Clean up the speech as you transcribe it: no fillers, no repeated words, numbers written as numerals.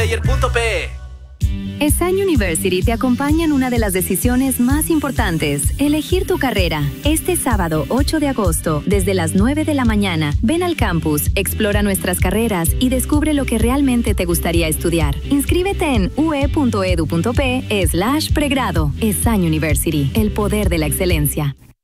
Player.pe. ESAN University te acompaña en una de las decisiones más importantes, elegir tu carrera. Este sábado 8 de agosto, desde las 9 de la mañana, ven al campus, explora nuestras carreras y descubre lo que realmente te gustaría estudiar. Inscríbete en ue.edu.pe/pregrado. ESAN University, el poder de la excelencia.